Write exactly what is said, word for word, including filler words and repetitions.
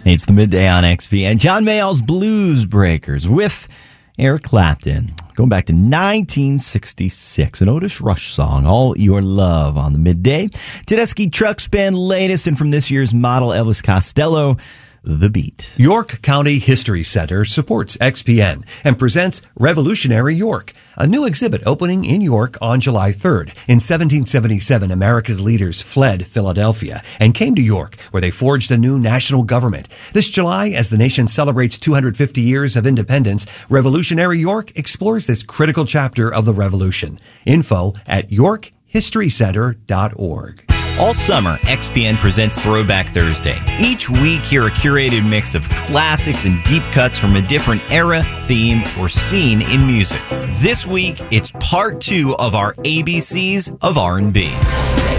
It's the Midday on X P N. John Mayall's Blues Breakers with Eric Clapton. Going back to nineteen sixty-six, an Otis Rush song, All Your Love on the Midday. Tedeschi Trucks Band latest, and from this year's model Elvis Costello, The Beat. York County History Center supports X P N and presents Revolutionary York, a new exhibit opening in York on July third. In seventeen seventy-seven, America's leaders fled Philadelphia and came to York, where they forged a new national government. This July, as the nation celebrates two hundred fifty years of independence, Revolutionary York explores this critical chapter of the revolution. Info at york history center dot org. All summer, X P N presents Throwback Thursday. Each week, hear a curated mix of classics and deep cuts from a different era, theme, or scene in music. This week, it's part two of our A B Cs of R and B.